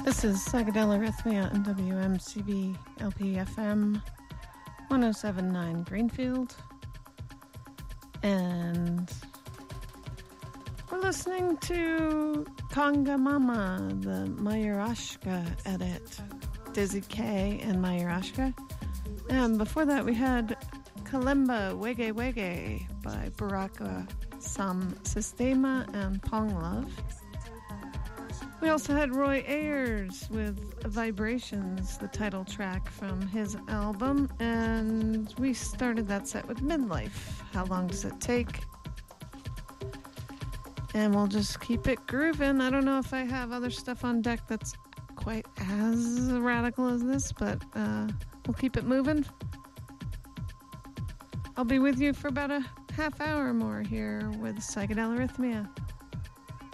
This is Psychedelarrhythmia and WMCB LP-FM 1079 Greenfield. And we're listening to Conga Mama, the Mayurashka edit. Dizzy K and Mayurashka. And before that we had Kalimba Wege Wege by Baraka Sam Sistema and Pong Love. We also had Roy Ayers with Vibrations, the title track from his album, and we started that set with Midlife. How long does it take? And we'll just keep it grooving. I don't know if I have other stuff on deck that's quite as radical as this, but we'll keep it moving. I'll be with you for about a half hour more here with Psychedelarrhythmia.